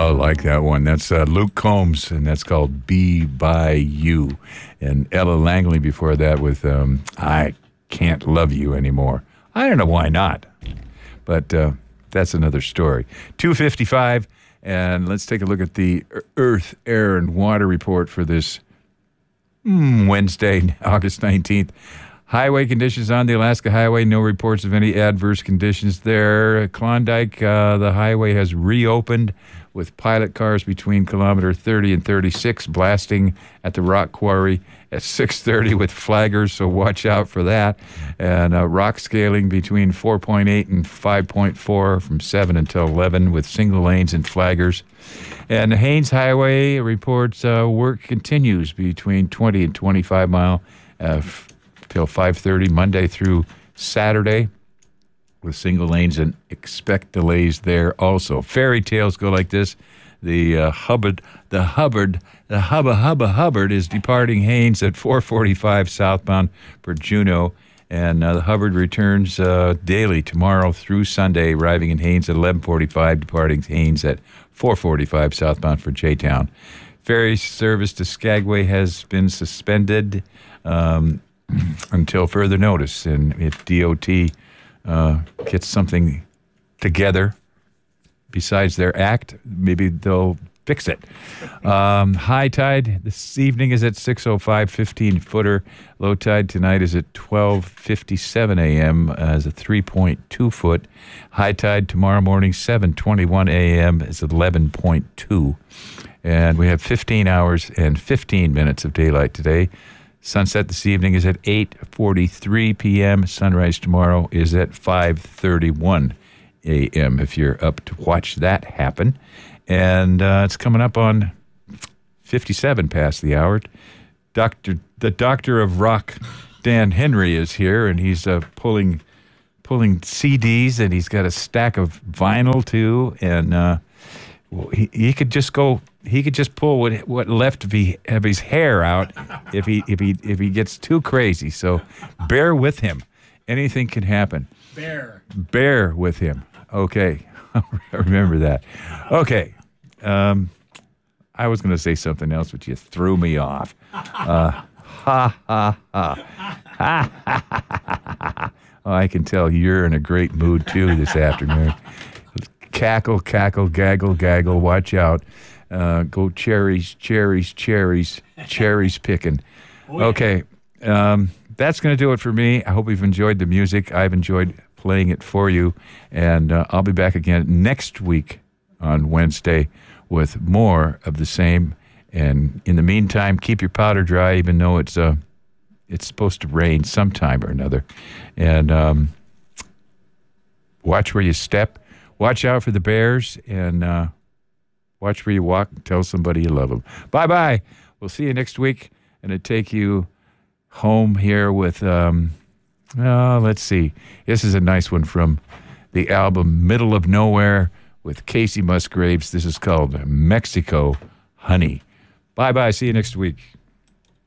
I like that one. That's Luke Combs, and that's called Be By You. And Ella Langley before that with I Can't Love You Anymore. I don't know why not, but that's another story. 2:55, and let's take a look at the Earth, Air, and Water report for this Wednesday, August 19th. Highway conditions on the Alaska Highway. No reports of any adverse conditions there. Klondike, the highway has reopened with pilot cars between kilometer 30 and 36 blasting at the rock quarry at 6:30 with flaggers, so watch out for that. And rock scaling between 4.8 and 5.4 from 7 until 11 with single lanes and flaggers. And the Haines Highway reports work continues between 20 and 25 mile till 5:30 Monday through Saturday with single lanes, and expect delays there also. Fairy tales go like this. The Hubbard is departing Haines at 4:45 southbound for Juneau, and the Hubbard returns daily tomorrow through Sunday, arriving in Haines at 11:45, departing Haines at 4:45 southbound for J-Town. Ferry service to Skagway has been suspended until further notice, and if DOT gets something together besides their act, maybe they'll fix it. High tide this evening is at 6:05, 15-footer. Low tide tonight is at 12:57 a.m. as a 3.2 foot. High tide tomorrow morning, 7:21 a.m. is 11.2. And we have 15 hours and 15 minutes of daylight today. Sunset this evening is at 8:43 p.m. Sunrise tomorrow is at 5:31 a.m. if you're up to watch that happen. And it's coming up on 57 past the hour. The doctor of rock, Dan Henry, is here, and he's pulling CDs, and he's got a stack of vinyl too. And he could just go. He could just pull what left of his hair out if he gets too crazy. So bear with him. Anything can happen. Bear with him. Okay. Remember that. Okay. I was going to say something else, but you threw me off. Ha, ha, ha. Ha, ha, ha. Oh, I can tell you're in a great mood, too, this afternoon. Cackle, cackle, gaggle, gaggle. Watch out. Go cherries picking. Okay. That's going to do it for me. I hope you've enjoyed the music. I've enjoyed playing it for you. And I'll be back again next week on Wednesday with more of the same. And in the meantime, keep your powder dry, even though it's supposed to rain sometime or another. And watch where you step. Watch out for the bears, and watch where you walk. Tell somebody you love them. Bye-bye. We'll see you next week, and it'll take you home here with, let's see. This is a nice one from the album Middle of Nowhere with Casey Musgraves. This is called Mexico Honey. Bye-bye. See you next week.